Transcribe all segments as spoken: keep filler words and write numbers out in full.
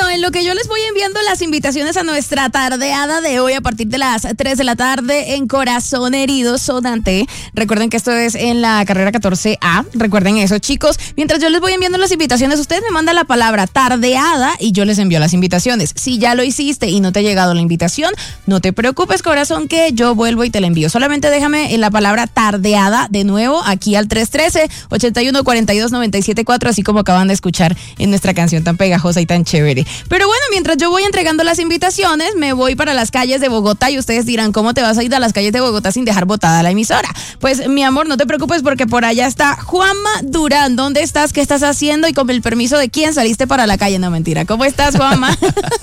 en lo que yo les voy enviando las invitaciones a nuestra tardeada de hoy a partir de las tres de la tarde en Corazón Herido Sonante. Recuerden que esto es en la carrera catorce A. Recuerden eso, chicos. Mientras yo les voy enviando las invitaciones, ustedes me mandan la palabra tardeada y yo les envío las invitaciones. Si ya lo hiciste y no te ha llegado la invitación, no te preocupes, corazón, que yo vuelvo y te la envío. Solamente déjame en la palabra tardeada de nuevo aquí al tres uno tres, ocho uno cuatro dos, nueve siete cuatro, así como acaban de escuchar en nuestra canción tan pegajosa y tan chévere. Pero bueno, mientras yo voy entregando las invitaciones, me voy para las calles de Bogotá y ustedes dirán, ¿cómo te vas a ir a las calles de Bogotá sin dejar botada la emisora? Pues mi amor, no te preocupes porque por allá está Juanma Durán. ¿Dónde estás? ¿Qué estás haciendo? ¿Y con el permiso de quién saliste para la calle? No, mentira. ¿Cómo estás, Juanma?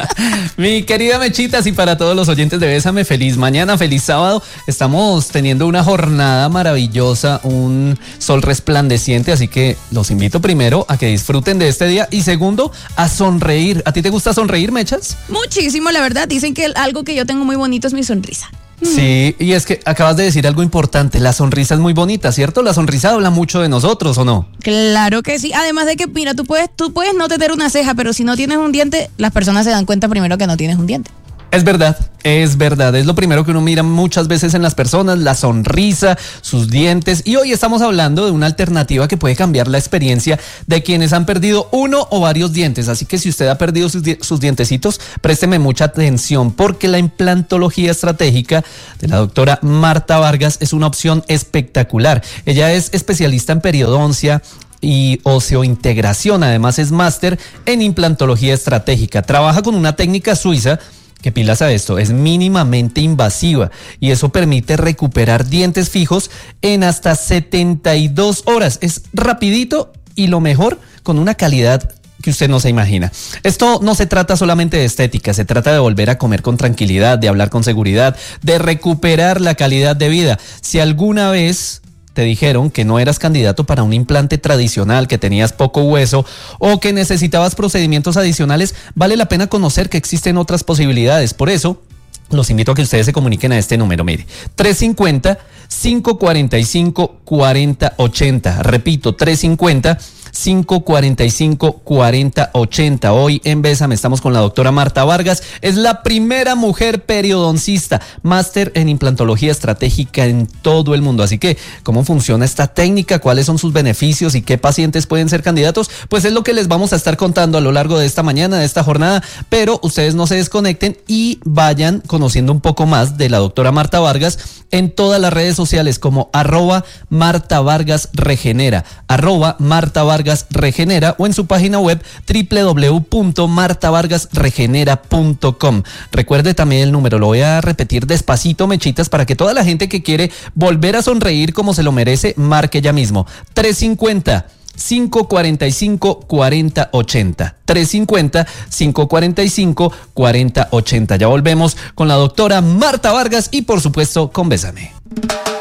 Mi querida Mechitas, y para todos los oyentes de Bésame, feliz mañana, feliz sábado. Estamos teniendo una jornada maravillosa, un sol resplandeciente, así que los invito primero a que disfruten de este día y segundo, a sonreír. ¿A ti te gusta sonreír, Mechas? Muchísimo, la verdad. Dicen que algo que yo tengo muy bonito es mi sonrisa. Sí, y es que acabas de decir algo importante, la sonrisa es muy bonita, ¿cierto? La sonrisa habla mucho de nosotros, ¿o no? Claro que sí, además de que, mira, tú puedes, tú puedes no tener una ceja, pero si no tienes un diente, las personas se dan cuenta primero que no tienes un diente. Es verdad, es verdad, es lo primero que uno mira muchas veces en las personas, la sonrisa, sus dientes, y hoy estamos hablando de una alternativa que puede cambiar la experiencia de quienes han perdido uno o varios dientes, así que si usted ha perdido sus, di- sus dientecitos, présteme mucha atención porque la implantología estratégica de la doctora Marta Vargas es una opción espectacular. Ella es especialista en periodoncia y oseointegración, además es máster en implantología estratégica, trabaja con una técnica suiza que, pilas a esto, es mínimamente invasiva y eso permite recuperar dientes fijos en hasta setenta y dos horas. Es rapidito y lo mejor, con una calidad que usted no se imagina. Esto no se trata solamente de estética, se trata de volver a comer con tranquilidad, de hablar con seguridad, de recuperar la calidad de vida. Si alguna vez te dijeron que no eras candidato para un implante tradicional, que tenías poco hueso o que necesitabas procedimientos adicionales, vale la pena conocer que existen otras posibilidades. Por eso, los invito a que ustedes se comuniquen a este número, mire, tres cinco cero, cinco cuatro cinco, cuatro cero ocho cero. Repito, tres cinco cero, cinco cuatro cinco, cuatro cero ocho cero. Hoy en Bésame estamos con la doctora Marta Vargas. Es la primera mujer periodoncista, máster en implantología estratégica en todo el mundo. Así que, ¿cómo funciona esta técnica? ¿Cuáles son sus beneficios? ¿Y qué pacientes pueden ser candidatos? Pues es lo que les vamos a estar contando a lo largo de esta mañana, de esta jornada. Pero ustedes no se desconecten y vayan conociendo un poco más de la doctora Marta Vargas en todas las redes sociales como arroba Marta Vargas Regenera, arroba Marta Vargas Regenera o en su página web doble u doble u doble u punto marta vargas regenera punto com. Recuerde también el número, lo voy a repetir despacito, Mechitas, para que toda la gente que quiere volver a sonreír como se lo merece, marque ya mismo. tres cinco cero, cinco cuatro cinco, cuatro cero ocho cero. tres cinco cero, cinco cuatro cinco, cuatro cero ocho cero. Ya volvemos con la doctora Marta Vargas y por supuesto con Bésame.